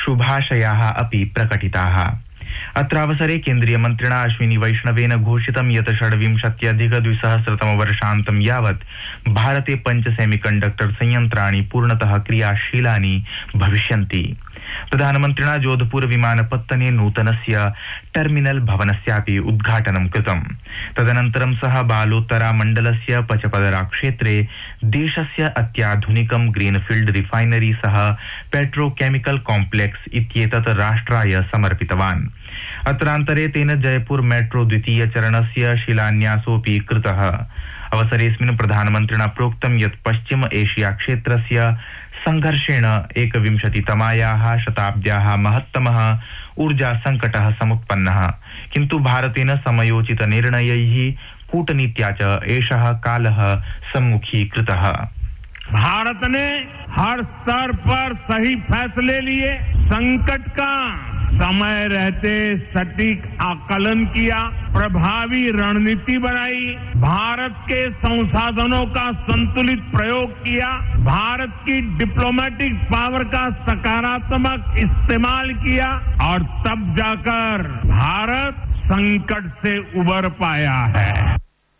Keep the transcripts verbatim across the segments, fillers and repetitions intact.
शुभाशयाः अपि प्रकटिताः। अत्रावसरे केन्द्रीयमन्त्रिणा अश्विनी वैष्णवेन घोषितं यत् षड्विंशत्यधिकद्विसहस्रतमवर्षान्तं यावत् भारते पञ्च सेमीकण्डक्टर संयन्त्राणि पूर्णतः क्रियाशीलानि भविष्यन्ति। प्रधानमन्त्रिणा जोधपुर विमानपत्तने नूतनस्य टर्मिनल भवनस्यापि उद्घाटनं कृतम्। तदनन्तरं सः बालोतरा मण्डलस्य पचपदरा क्षेत्रे देशस्य अत्याधुनिकं ग्रीनफील्ड रिफाइनरी सह पेट्रोकेमिकल कॉम्प्लेक्स इत्येतत् राष्ट्राय समर्पितवान्। अत्रान्तरे तेन जयपुर मेट्रो द्वितीय चरणस्य शिलान्यासोऽपि कृतः। अवसरेऽस्मिन् प्रधानमन्त्रिणा प्रोक्तं यत् पश्चिम एशिया क्षेत्रस्य संघर्षेण एकविंशतितमायाः शताब्द्याः महत्तमः ऊर्जा संकटः समुत्पन्नः, किन्तु भारतेन समयोचित निर्णयैः कूटनीत्या च एषः कालः सम्मुखीकृतः। भारत ने हर स्तर पर सही फैसले लिए, संकट का समय रहते सटीक आकलन किया, प्रभावी रणनीति बनाई, भारत के संसाधनों का संतुलित प्रयोग किया, भारत की डिप्लोमेटिक पावर का सकारात्मक इस्तेमाल किया और तब जाकर भारत संकट से उबर पाया है।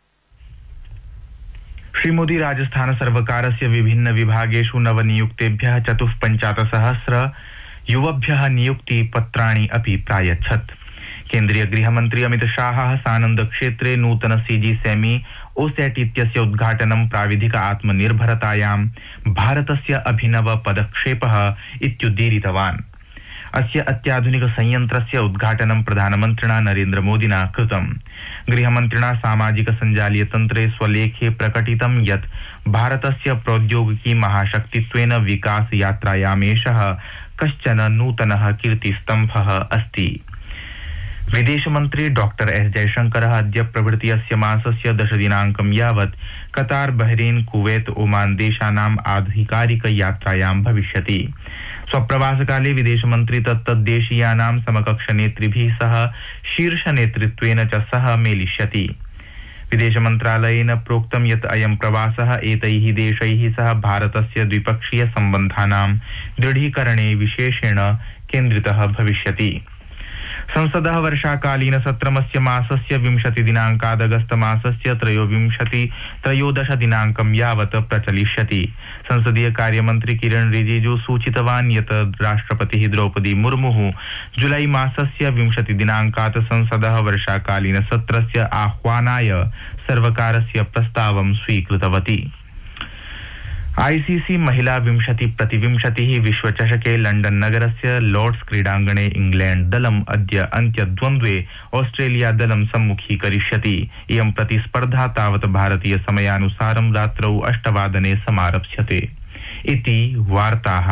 श्रीमोदी राजस्थान सर्वकारस्य विभिन्न विभागेषु नवनियुक्तेभ्यः चतुःपञ्चाशत्सहस्र युवभ्यः नियुक्ति पत्राणि अपि प्रायच्छत्। केन्द्रीय गृहमन्त्री अमित शाहः सानन्द क्षेत्रे नूतन सीजी सेमी ओसेट इत्यस्य उद्घाटनं प्राविधिक आत्मनिर्भरतायां भारतस्य अभिनव पदक्षेपः इत्युदीरितवान्। अस्य अत्याधुनिक संयन्त्रस्य उद्घाटनं प्रधानमन्त्रिणा नरेन्द्र मोदिना कृतम्। गृहमन्त्रिणा सामाजिक सञ्जालीय तन्त्रे स्वलेखे प्रकटितं यत् भारतस्य प्रौद्योगिकी महाशक्तित्वेन विकास यात्रायामेषः कश्चन नूतनः कीर्तिस्तम्भः अस्ति। विदेशमन्त्री डॉक्टर एस जयशंकरः अद्य प्रभृति अस्य मासस्य दशदिनाङ्कं यावत् कतार, बहरीन, कुवैत, ओमान देशानाम् आधिकारिक यात्रायां भविष्यति। स्वप्रवासकाले विदेशमन्त्री तत्तद्देशीयानां समकक्षनेतृभिः सह शीर्षनेतृत्वेन च सह मेलिष्यति। विदेशमन्त्रालयेन प्रोक्तं यत् अयं प्रवासः एतैः देशैः सह भारतस्य द्विपक्षीय सम्बन्धानां दृढीकरणे विशेषेण केन्द्रितः भविष्यति। संसदः वर्षाकालीन सत्रमस्य मासस्य विंशति दिनाङ्कात् अगस्त मासस्य त्रयोविंशति त्रयोदश दिनाङ्कं यावत् प्रचलिष्यति। संसदीय कार्यमन्त्री किरण रिजिजू सूचितवान् यत् राष्ट्रपतिः द्रौपदी मुर्मुः जुलाई मासस्य विंशति दिनाङ्कात् संसदः वर्षाकालीन सत्रस्य आह्वानाय सर्वकारस्य प्रस्तावं स्वीकृतवती। आईसीसी महिला विंशति प्रतिविंशतिः विश्वचषके लण्डन नगरस्य लॉर्ड्स क्रीडाङ्गणे इंग्लैंड दलम् अद्य अन्त्यद्वन्द्वे ऑस्ट्रेलिया दलं सम्मुखीकरिष्यति। इयं प्रतिस्पर्धा तावत् भारतीय समयानुसारं रात्रौ अष्टवादने समारप्स्यते इति वार्ताः।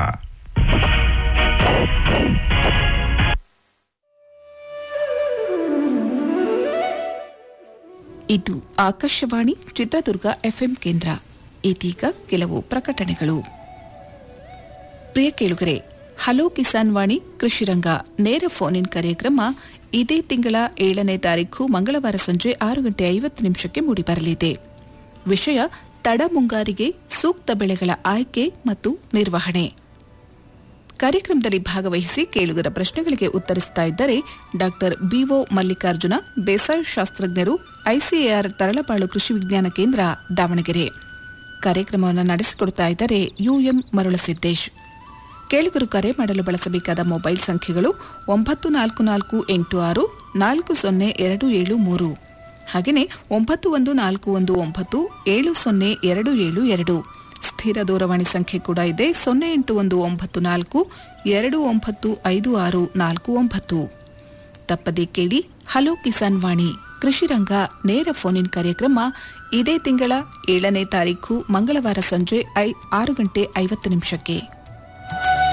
ಇದು ಆಕಾಶವಾಣಿ ಚಿತ್ರದುರ್ಗ ಎಫ್ಎಂ ಕೇಂದ್ರ. ಇದೀಗ ಕೆಲವು ಪ್ರಕಟಣೆಗಳು. ಪ್ರಿಯ ಕೇಳುಗರೆ, ಹಲೋ ಕಿಸಾನ್ ವಾಣಿ ಕೃಷಿರಂಗ ನೇರ ಫೋನ್ ಇನ್ ಕಾರ್ಯಕ್ರಮ ಇದೇ ತಿಂಗಳ ಏಳನೇ ತಾರೀಖು ಮಂಗಳವಾರ ಸಂಜೆ ಆರು ಗಂಟೆ ಐವತ್ತು ನಿಮಿಷಕ್ಕೆ ಮೂಡಿಬರಲಿದೆ. ವಿಷಯ ತಡ ಮುಂಗಾರಿಗೆ ಸೂಕ್ತ ಬೆಳೆಗಳ ಆಯ್ಕೆ ಮತ್ತು ನಿರ್ವಹಣೆ. ಕಾರ್ಯಕ್ರಮದಲ್ಲಿ ಭಾಗವಹಿಸಿ ಕೇಳುಗರ ಪ್ರಶ್ನೆಗಳಿಗೆ ಉತ್ತರಿಸುತ್ತಾ ಇದ್ದರೆ ಡಾಕ್ಟರ್ ಬಿಒ ಮಲ್ಲಿಕಾರ್ಜುನ, ಬೇಸಾಯ ಶಾಸ್ತ್ರಜ್ಞರು, ಐಸಿಎಆರ್ ತರಳಬಾಳು ಕೃಷಿ ವಿಜ್ಞಾನ ಕೇಂದ್ರ, ದಾವಣಗೆರೆ. ಕಾರ್ಯಕ್ರಮವನ್ನು ನಡೆಸಿಕೊಡುತ್ತಾ ಇದ್ದಾರೆ ಯುಎಂ ಮರುಳಸಿದ್ದೇಶ್. ಕೇಳುಗರು ಕರೆ ಮಾಡಲು ಬಳಸಬೇಕಾದ ಮೊಬೈಲ್ ಸಂಖ್ಯೆಗಳು ಒಂಬತ್ತು ನಾಲ್ಕು ನಾಲ್ಕು ಎಂಟು ಆರು ನಾಲ್ಕು ಸೊನ್ನೆ ಎರಡು ಏಳು ಮೂರು, ಹಾಗೆಯೇ ಒಂಬತ್ತು ಒಂದು ನಾಲ್ಕು ಒಂದು ಒಂಬತ್ತು ಏಳು ಸೊನ್ನೆ ಎರಡು ಏಳು ಎರಡು. ಸ್ಥಿರ ದೂರವಾಣಿ ಸಂಖ್ಯೆ ಕೂಡ ಇದೆ, ಸೊನ್ನೆ ಎಂಟು ಒಂದು ಒಂಬತ್ತು ನಾಲ್ಕು ಎರಡು ಒಂಬತ್ತು ಐದು ಆರು ನಾಲ್ಕು ಒಂಬತ್ತು. ತಪ್ಪದೇ ಕೇಳಿ ಹಲೋ ಕಿಸಾನ್ ವಾಣಿ ಕೃಷಿರಂಗ ನೇರ ಫೋನ್ ಇನ್ ಕಾರ್ಯಕ್ರಮ ಇದೇ ತಿಂಗಳ ಏಳನೇ ತಾರೀಖು ಮಂಗಳವಾರ ಸಂಜೆ ಆರು ಗಂಟೆ ಐವತ್ತು ನಿಮಿಷಕ್ಕೆ.